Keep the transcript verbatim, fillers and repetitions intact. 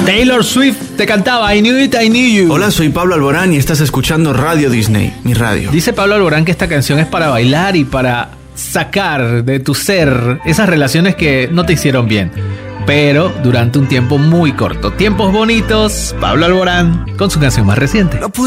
Taylor Swift te cantaba I Knew It, I Knew You. Hola, soy Pablo Alborán y estás escuchando Radio Disney, mi radio. Dice Pablo Alborán que esta canción es para bailar y para sacar de tu ser esas relaciones que no te hicieron bien, pero durante un tiempo muy corto. Tiempos bonitos, Pablo Alborán con su canción más reciente. No